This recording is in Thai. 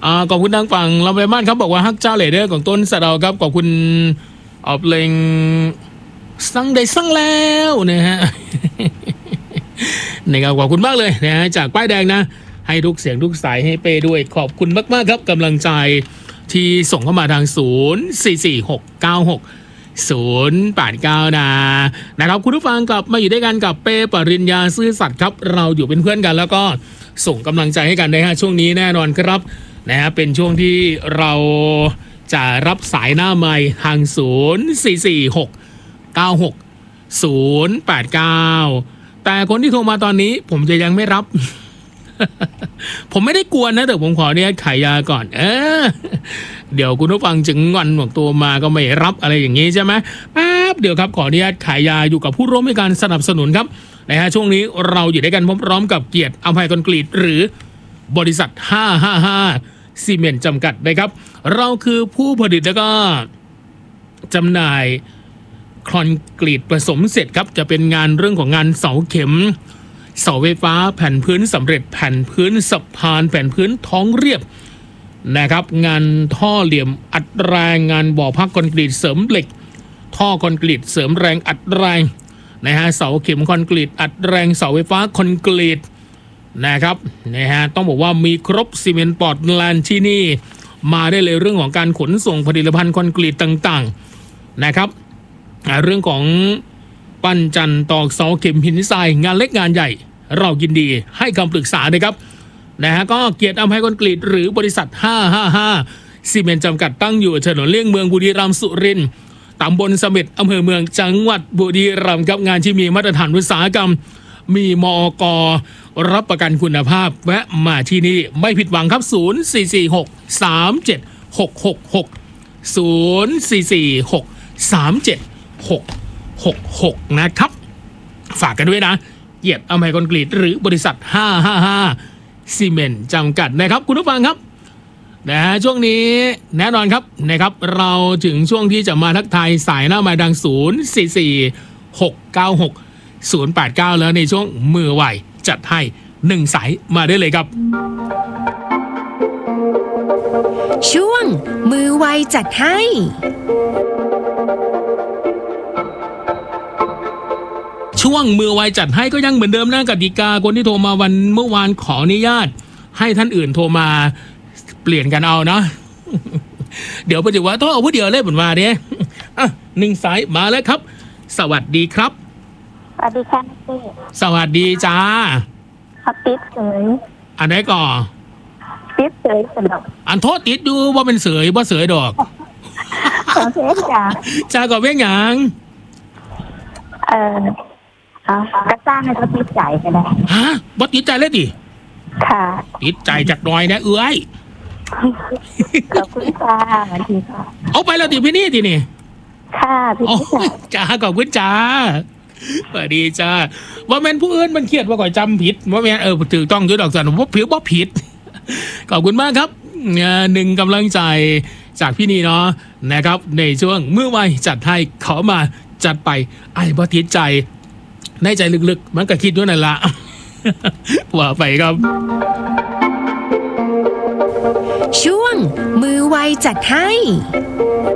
ขอบคุณทางฝั่งลำไยบ้านครับบอกว่าฮักเจ้าเหล่เด้อของต้นสะเดาครับขอบคุณออกเพลงสั่งได้สั่งแล้วนะฮะ นะครับขอบคุณมากเลยนะฮะจากป้ายแดงนะให้ทุกเสียงทุกสายให้เป้ด้วยขอบคุณมากๆครับกำลังใจที่ส่งเข้ามาทาง044-696-089นะครับคุณผู้ฟังกลับมาอยู่ด้วยกันกับเป้ปริญญาซื่อสัตย์ครับเราอยู่เป็นเพื่อนกันแล้วก็ส่งกำลังใจให้กันนะฮะช่วงนี้แน่นอนครับนะฮะเป็นช่วงที่เราจะรับสายหน้าไมค์ทาง044-696-089แต่คนที่โทรมาตอนนี้ผมจะยังไม่รับ ผมไม่ได้กวนนะแต่ผมขอเนี่ยขายยาก่อนเดี๋ยวคุณผู้ฟังจึงงอนบอกตัวมาก็ไม่รับอะไรอย่างนี้ใช่ไหมแป๊บเดี๋ยวครับขอเนี่ยขายยาอยู่กับผู้ร่วมในการสนับสนุนครับนะฮะช่วงนี้เราอยู่ด้วยกันพร้อมๆกับเกียรติอภัยคอนกรีตหรือบริษัท555ซีเมนต์จำกัดนะครับเราคือผู้ผลิตแล้วก็จำหน่ายคอนกรีตผสมเสร็จครับจะเป็นงานเรื่องของงานเสาเข็มเสาไฟฟ้าแผ่นพื้นสำเร็จแผ่นพื้นสะพานแผ่นพื้นท้องเรียบนะครับงานท่อเหลี่ยมอัดแรงงานบ่อพักคอนกรีตเสริมเหล็กท่อคอนกรีตเสริมแรงอัดแรงนะฮะเสาเข็มคอนกรีตอัดแรงเสาไฟฟ้าคอนกรีตนะครับนะฮะต้องบอกว่ามีครบซีเมนต์ปอร์ตแลนด์ที่นี่มาได้เลยเรื่องของการขนส่งผลิตภัณฑ์คอนกรีตต่างๆนะครับเรื่องของปั้นจันตอกเสาเข็มหินทรายงานเล็กงานใหญ่เรายินดีให้คำปรึกษานะครับนะฮะก็เกียรติอภัยคอนกรีตหรือบริษัท555ซีเมนต์จำกัดตั้งอยู่ถนนเลี่ยงเมืองบุรีรัมย์สุรินทร์ตำบลเสม็ดอำเภอเมืองจังหวัดบุรีรัมย์ครับงานที่มีมาตรฐานอุตสาหกรรมมีมอกรับประกันคุณภาพแวะมาที่นี่ไม่ผิดหวังครับ044-637-666 นะครับฝากกันด้วยนะเกียรติอภัยคอนกรีตหรือบริษัท555ซีเมนต์จำกัดนะครับคุณผู้ฟังครับนะฮะช่วงนี้แน่นอนครับนะครับเราถึงช่วงที่จะมาทักทายสายหน้าไมค์ดัง044-696-089แล้วในช่วงมือไวจัดให้1สายมาได้เลยครับช่วงมือไวจัดให้ช่วงมือไวจัดให้ก็ยังเหมือนเดิมนะกติกาคนที่โทรมาวันเมื่อวานขออนุญาตให้ท่านอื่นโทรมาเปลี่ยนกันเอานะ เดี๋ยวไปดูว่าต้องเอาผู้เดียวเล่นบนมาเนี่ย1สายมาแล้วครับสวัสดีครับสวัสดีค่ะพี่สวัสดีจ้าติ๊บเสยอันไหนก่อติ๊บเสยสนุกอันโทษติดดูว่าเป็นเสยว่าเสยดอกขอเพลงจ้าจ้าก่อเพียงอย่างกระจ้างให้เขาติดใจกันได้ฮะบ่ติดใจเลยดิค่ะติดใจจากน้อยนะเอ้ยขอบคุณจ้าทีค่ะเอาไปแล้วติพี่นี่ทีนี่ค่ะพี่จ้าขอบคุณจ้าสวัสดีจ้าว่าแม่นผู้อื่นมันเครียดว่าก่อยจำผิดว่าแม่นถือต้องด้วยดอกจันว่าผิวบ่ผิดขอบคุณมากครับหนึ่งกำลังใจจากพี่นี่เนาะนะครับในช่วงเมื่อไวจัดให้ขอมาจัดไปไอ้บ่ติดใจในใจลึกๆมันก็คิดด้วยนั่นละว่าไปครับช่วงมือไวจัดให้